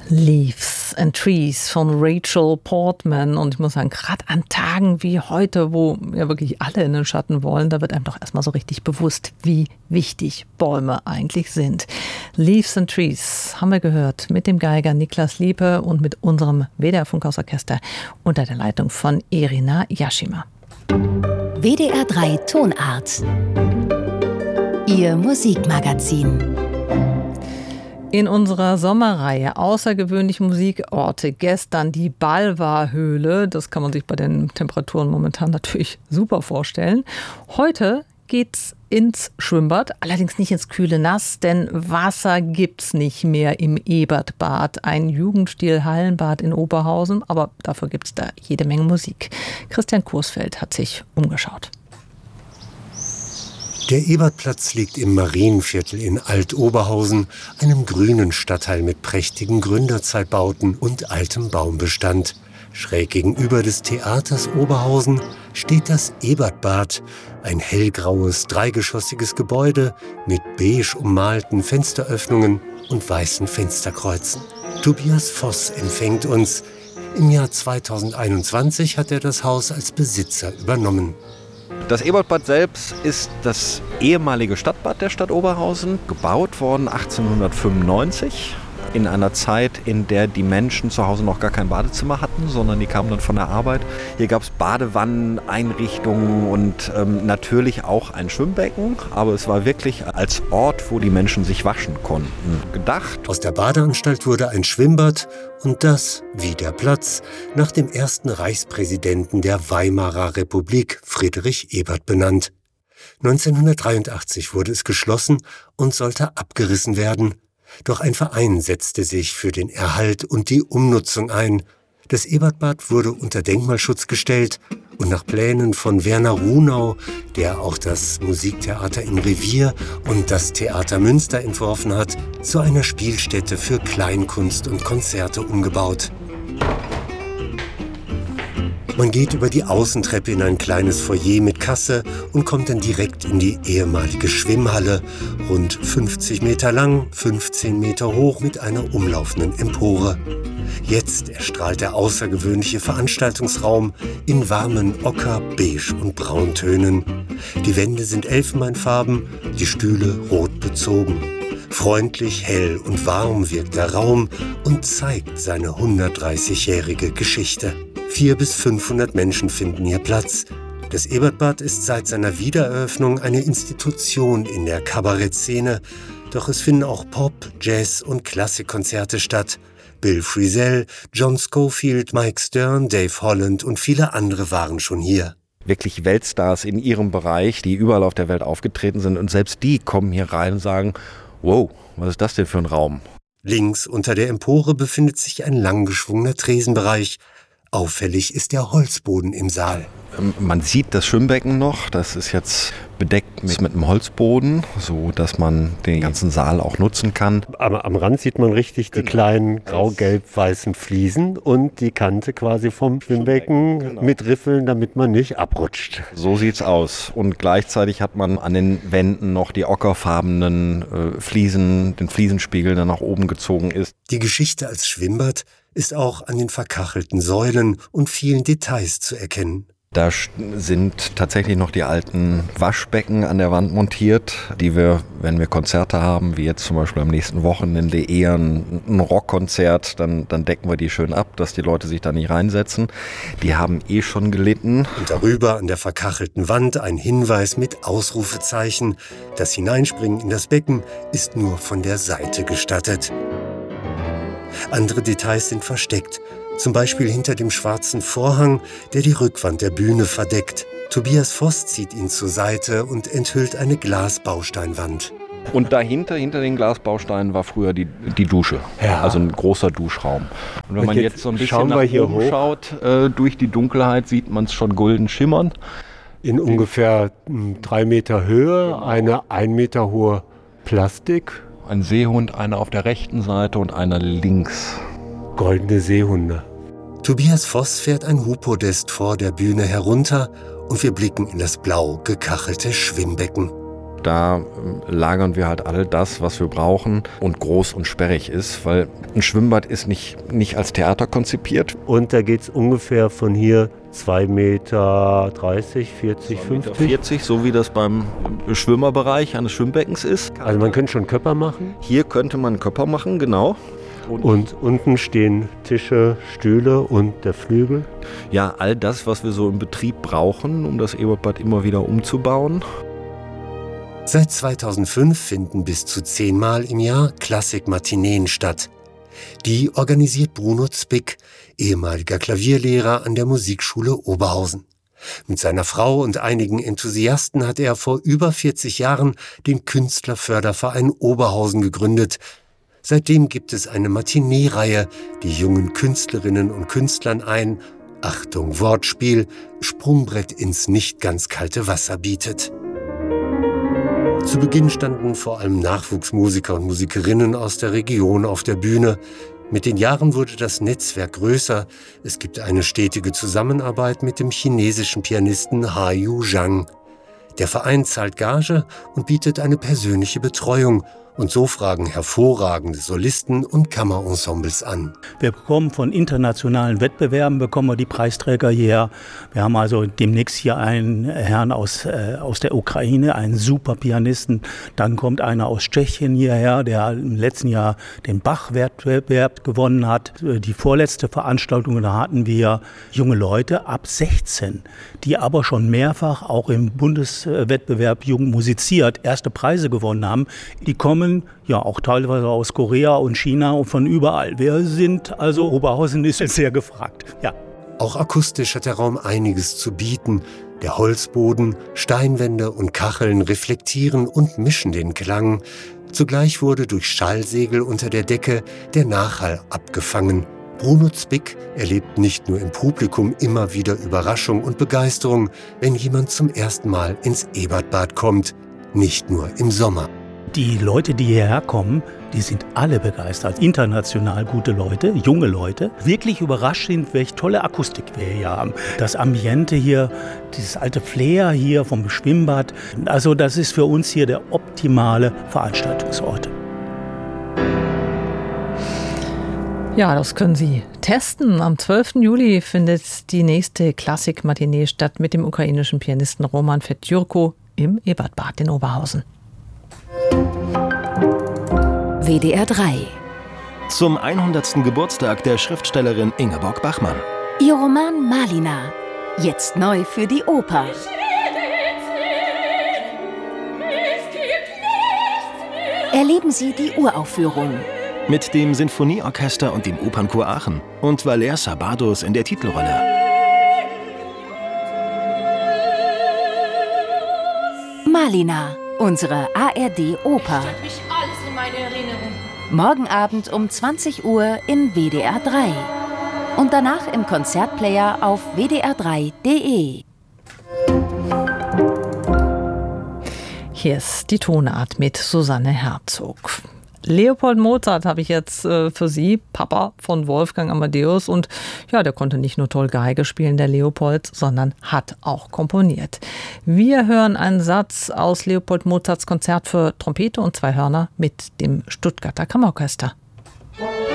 Leaves and Trees von Rachel Portman. Und ich muss sagen, gerade an Tagen wie heute, wo ja wirklich alle in den Schatten wollen, da wird einem doch erstmal so richtig bewusst, wie wichtig Bäume eigentlich sind. Leaves and Trees haben wir gehört mit dem Geiger Niklas Liepe und mit unserem WDR Funkhausorchester unter der Leitung von Irina Yashima. WDR 3 Tonart. Ihr Musikmagazin. In unserer Sommerreihe außergewöhnliche Musikorte. Gestern die Balva-Höhle. Das kann man sich bei den Temperaturen momentan natürlich super vorstellen. Heute geht's ins Schwimmbad, allerdings nicht ins kühle Nass, denn Wasser gibt's nicht mehr im Ebertbad. Ein Jugendstil-Hallenbad in Oberhausen, aber dafür gibt's da jede Menge Musik. Christian Kursfeld hat sich umgeschaut. Der Ebertplatz liegt im Marienviertel in Alt-Oberhausen, einem grünen Stadtteil mit prächtigen Gründerzeitbauten und altem Baumbestand. Schräg gegenüber des Theaters Oberhausen steht das Ebertbad, ein hellgraues, dreigeschossiges Gebäude mit beige ummalten Fensteröffnungen und weißen Fensterkreuzen. Tobias Voss empfängt uns. Im Jahr 2021 hat er das Haus als Besitzer übernommen. Das Ebertbad selbst ist das ehemalige Stadtbad der Stadt Oberhausen, gebaut worden 1895. In einer Zeit, in der die Menschen zu Hause noch gar kein Badezimmer hatten, sondern die kamen dann von der Arbeit. Hier gab es Badewannen, Einrichtungen und natürlich auch ein Schwimmbecken. Aber es war wirklich als Ort, wo die Menschen sich waschen konnten, gedacht. Aus der Badeanstalt wurde ein Schwimmbad und das, wie der Platz, nach dem ersten Reichspräsidenten der Weimarer Republik, Friedrich Ebert, benannt. 1983 wurde es geschlossen und sollte abgerissen werden. Doch ein Verein setzte sich für den Erhalt und die Umnutzung ein. Das Ebertbad wurde unter Denkmalschutz gestellt und nach Plänen von Werner Runau, der auch das Musiktheater im Revier und das Theater Münster entworfen hat, zu einer Spielstätte für Kleinkunst und Konzerte umgebaut. Man geht über die Außentreppe in ein kleines Foyer mit Kasse und kommt dann direkt in die ehemalige Schwimmhalle, rund 50 Meter lang, 15 Meter hoch mit einer umlaufenden Empore. Jetzt erstrahlt der außergewöhnliche Veranstaltungsraum in warmen Ocker-, Beige- und Brauntönen. Die Wände sind elfenbeinfarben, die Stühle rot bezogen. Freundlich, hell und warm wirkt der Raum und zeigt seine 130-jährige Geschichte. 400 bis 500 Menschen finden hier Platz. Das Ebertbad ist seit seiner Wiedereröffnung eine Institution in der Kabarettszene. Doch es finden auch Pop-, Jazz- und Klassikkonzerte statt. Bill Frisell, John Scofield, Mike Stern, Dave Holland und viele andere waren schon hier. Wirklich Weltstars in ihrem Bereich, die überall auf der Welt aufgetreten sind. Und selbst die kommen hier rein und sagen, wow, was ist das denn für ein Raum? Links unter der Empore befindet sich ein langgeschwungener Tresenbereich. Auffällig ist der Holzboden im Saal. Man sieht das Schwimmbecken noch, das ist jetzt bedeckt mit einem Holzboden, so dass man den ganzen Saal auch nutzen kann. Am Rand sieht man richtig die kleinen grau-gelb-weißen Fliesen und die Kante quasi vom Schwimmbecken mit Riffeln, damit man nicht abrutscht. So sieht's aus. Und gleichzeitig hat man an den Wänden noch die ockerfarbenen Fliesen, den Fliesenspiegel, der nach oben gezogen ist. Die Geschichte als Schwimmbad ist auch an den verkachelten Säulen und vielen Details zu erkennen. Da sind tatsächlich noch die alten Waschbecken an der Wand montiert, die wir, wenn wir Konzerte haben, wie jetzt zum Beispiel am nächsten Wochenende eher ein Rockkonzert, dann decken wir die schön ab, dass die Leute sich da nicht reinsetzen. Die haben schon gelitten. Und darüber an der verkachelten Wand ein Hinweis mit Ausrufezeichen. Das Hineinspringen in das Becken ist nur von der Seite gestattet. Andere Details sind versteckt. Zum Beispiel hinter dem schwarzen Vorhang, der die Rückwand der Bühne verdeckt. Tobias Voss zieht ihn zur Seite und enthüllt eine Glasbausteinwand. Und dahinter, hinter den Glasbausteinen, war früher die Dusche. Ja. Also ein großer Duschraum. Und wenn man jetzt so ein bisschen nach oben schaut, durch die Dunkelheit, sieht man es schon golden schimmern. In ungefähr 3 Meter Höhe, eine 1 Meter hohe Plastik. Ein Seehund, einer auf der rechten Seite und einer links. Goldene Seehunde. Tobias Voss fährt ein Hubpodest vor der Bühne herunter und wir blicken in das blau gekachelte Schwimmbecken. da lagern wir halt all das, was wir brauchen und groß und sperrig ist, weil ein Schwimmbad ist nicht als Theater konzipiert. Und da geht es ungefähr von hier 2,30 Meter, 40, 50? 40, so wie das beim Schwimmerbereich eines Schwimmbeckens ist. Also man könnte schon Köpper machen? Hier könnte man Köpper machen, genau. Und unten stehen Tische, Stühle und der Flügel? Ja, all das, was wir so im Betrieb brauchen, um das Ebertbad immer wieder umzubauen. Seit 2005 finden bis zu 10-mal im Jahr Klassik-Matineen statt. Die organisiert Bruno Zwick, ehemaliger Klavierlehrer an der Musikschule Oberhausen. Mit seiner Frau und einigen Enthusiasten hat er vor über 40 Jahren den Künstlerförderverein Oberhausen gegründet. Seitdem gibt es eine Matinee-Reihe, die jungen Künstlerinnen und Künstlern ein, Achtung Wortspiel, Sprungbrett ins nicht ganz kalte Wasser bietet. Zu Beginn standen vor allem Nachwuchsmusiker und Musikerinnen aus der Region auf der Bühne. Mit den Jahren wurde das Netzwerk größer. Es gibt eine stetige Zusammenarbeit mit dem chinesischen Pianisten Hayu Zhang. Der Verein zahlt Gage und bietet eine persönliche Betreuung. Und so fragen hervorragende Solisten und Kammerensembles an. Wir bekommen von internationalen Wettbewerben die Preisträger hierher. Wir haben also demnächst hier einen Herrn aus der Ukraine, einen super Pianisten. Dann kommt einer aus Tschechien hierher, der im letzten Jahr den Bach-Wettbewerb gewonnen hat. Die vorletzte Veranstaltung, da hatten wir junge Leute ab 16, die aber schon mehrfach auch im Bundeswettbewerb Jugend musiziert erste Preise gewonnen haben. Die kommen ja auch teilweise aus Korea und China und von überall. Oberhausen ist sehr gefragt. Ja. Auch akustisch hat der Raum einiges zu bieten. Der Holzboden, Steinwände und Kacheln reflektieren und mischen den Klang. Zugleich wurde durch Schallsegel unter der Decke der Nachhall abgefangen. Bruno Zwick erlebt nicht nur im Publikum immer wieder Überraschung und Begeisterung, wenn jemand zum ersten Mal ins Ebertbad kommt. Nicht nur im Sommer. Die Leute, die hierher kommen, die sind alle begeistert. International gute Leute, junge Leute. Wirklich überrascht sind, welche tolle Akustik wir hier haben. Das Ambiente hier, dieses alte Flair hier vom Schwimmbad. Also das ist für uns hier der optimale Veranstaltungsort. Ja, das können Sie testen. Am 12. Juli findet die nächste Klassik-Matinee statt mit dem ukrainischen Pianisten Roman Fedjurko im Ebertbad in Oberhausen. WDR 3. Zum 100. Geburtstag der Schriftstellerin Ingeborg Bachmann. Ihr Roman Malina. Jetzt neu für die Oper. Erleben Sie die Uraufführung. Mit dem Sinfonieorchester und dem Opernchor Aachen. Und Valère Sabados in der Titelrolle. Malina. Unsere ARD-Oper. Morgen Abend um 20 Uhr in WDR 3. Und danach im Konzertplayer auf wdr3.de. Hier ist die Tonart mit Susanne Herzog. Leopold Mozart habe ich jetzt für Sie, Papa von Wolfgang Amadeus. Und ja, der konnte nicht nur toll Geige spielen, der Leopold, sondern hat auch komponiert. Wir hören einen Satz aus Leopold Mozarts Konzert für Trompete und 2 Hörner mit dem Stuttgarter Kammerorchester.